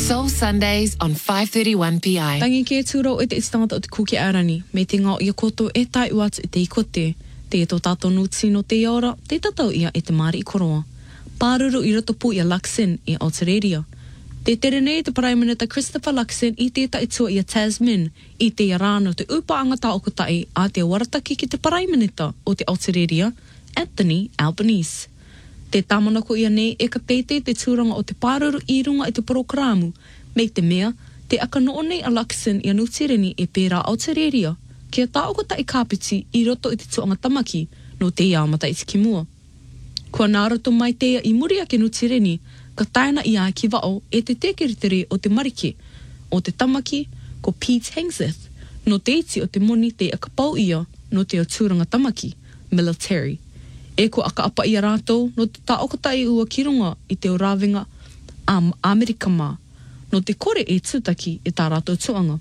Soul Sundays on 5:31 PI. Tangi ke tūrau e te istangata o te kuki arani, me te ngā ia koto e tai uatu e te ikote, te e tō tātou nutsi no te ora, te tatau ia e te māri i koroa. Pāruru i roto pū ia Luxon i Aotearoa. Te tere nei te Prime Minister Christopher Luxon i te taitua ia Tasman, i te rāno te upaanga tā okotai a te warataki ki te Prime Minister o te Aotearoa, Anthony Albanese. Te tamanako ia nei e ka peite te tūranga o te pāruru i runga i te progrāmu, me te mea, te akanoa nei a Luxon i anutireni e pērā Aotearoa, kia tā okotai kāpiti i roto i te tuanga tamaki no te iamata i te kimua. Kua nāroto mai teia i muri ake nutireni, ka taina i a ki wao e te tekeritere o te marike, o te tamaki, ko Pete Hegseth, no te iti o te moni te akapau ia no te tūranga tamaki, military. E ko aka apa ia rātou no te taokotai ua kirunga i te urawenga Amerika mā, no te kore e tūtaki e tā rātou tuanga.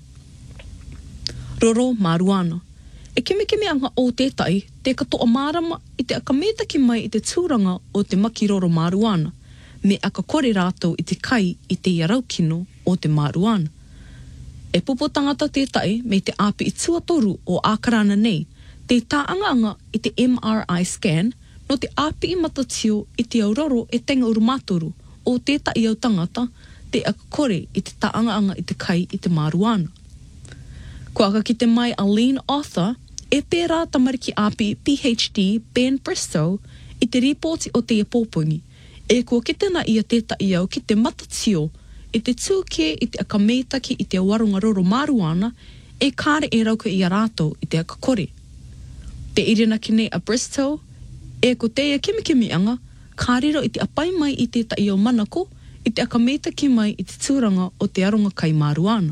Roro Maruana. E keme anga o tētai, te katoa mārama i te akametaki mai i te tūranga o te maki Roro Maruana, me aka kore rātou i te kai i te iaraukino o te Maruana. E popo tangata tētai me te api i tuatoru o ākarana nei, te tāanga i te MRI scan, no te api i matatio i te auroro e tenga urumatoru o tētai au tangata, te aka kore i te tāanga i te kai i te Maruana. Ko aka ki te mai Aline Arthur, e pērā tamariki api PhD Ben Bristow i te ripoti o te pōpungi, e kua kitena ia tētai au ki te matatio i te tūke i te akameitaki i te warunga Roro Maruana e kāre e rauka i a rātou i te akakore. Te irina kine a Bristow, e ko teia kimi anga, kārero i te apai mai i tētai au manako i te akameitaki mai i te tūranga o te aronga kai Maruana.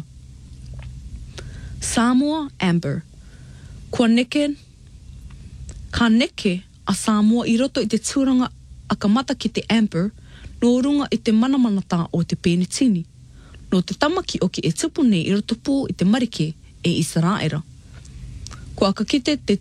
Samoa Amber. Ka neke a Samoa i roto i te tūranga a kamata ki te Amber, no runga i te manamanata o te penitini. No te tamaki o ki e tupu nei i roto pū i te marike e Israera. Ko aka kite te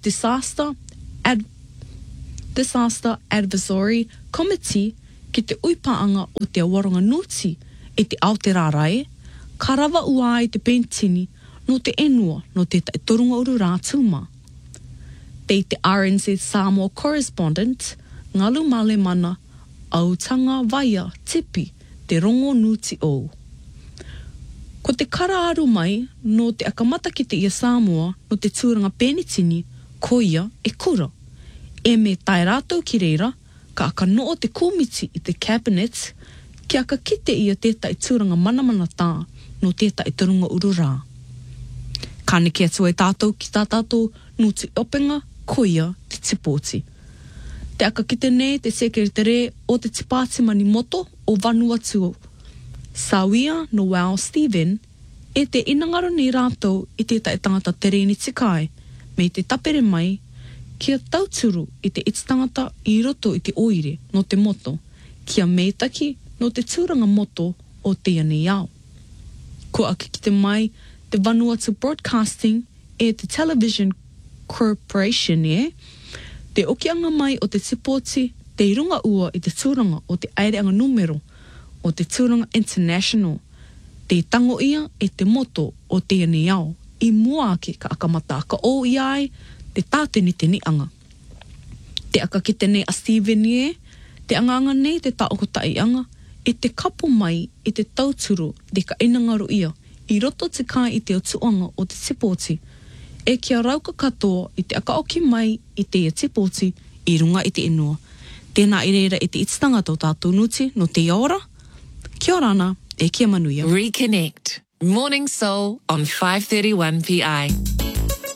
Disaster Advisory Committee ki te uipaanga o te awaronga nuti i te Aotearoa, karawa ua i te penitini no te enua no te torunga uru rātuma. Te RNZ Samoa correspondent, Ngalu Male Mana, Autanga Vaia Tipi, te rongo nuti o. Ko te karaaru mai, no te akamata ki te ia Samoa, no te tūranga penitini, ko ia e kura. E me tai rātou ki reira, ka aka noo te komiti i te cabinet, ki aka kite ia tētai tūranga manamana tā, no tētai torunga uru rā. Ka neke atu e tātou ki tā tātou nuti openga, ko ia te tipoti. Te aka kite nei te sekretere o te tipati mani moto o Vanuatu. Sawia Noel Stephen, e te inangaro nei rātou i tētai tangata tereni tikai, me te tapere mai, kia tauturu i te ititangata i roto i te oire no te moto, kia meitaki no te tūranga moto o te anei au. Ko aka ki te mai, te Vanuatu Broadcasting e te Television Corporation te okianga mai o te tipoti, te runga ua i te tūranga o te aireanga numero o te tūranga international, te tango ia e te moto o te anei au, i mua ake ka akamata ka o iai, te tāteni te nianga. Te aka ki te nei a Stephen te anganga nei te taokotai anga, e te kapo mai i te tauturu de ka inangaru ia, i roto te kai i te otuanga o te tipoti, e kia rauka katoa i te akaoki mai i te tipoti i runga i te inua. Tēnā i reira i te ititangata o tātou nuti no te ora. Kia orana e kia manuia. Reconnect. Morning Soul on 5:31 PI.